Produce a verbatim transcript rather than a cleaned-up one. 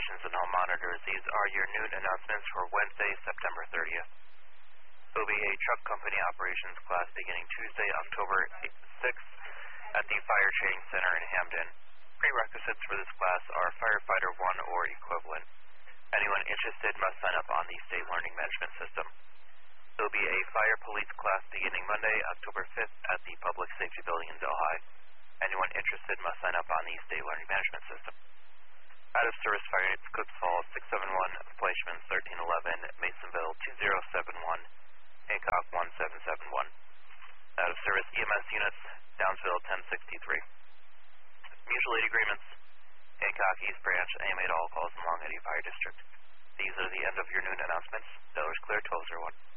stations and home monitors. These are your noon announcements for Wednesday, September thirtieth. There will be a truck company operations class beginning Tuesday, October sixth at the Fire Training Center in Hamden. Prerequisites for this class are Firefighter one or equivalent. Anyone interested must sign up on the State Learning Management System. There will be a fire police class beginning Monday, October fifth at the Public Safety Building in Delhi. Anyone interested must sign up on the State Learning Management System. Out of service fire units, Cooks Falls six seven one, Fleischmann thirteen eleven, Masonville two zero seven one, Hancock one seven seven one. Out of service E M S units, Downsville ten sixty-three. Mutual aid agreements, Hancock East Branch, A M A to all calls in Long Eddy Fire District. These are the end of your noon announcements. Delaware clear twelve oh one.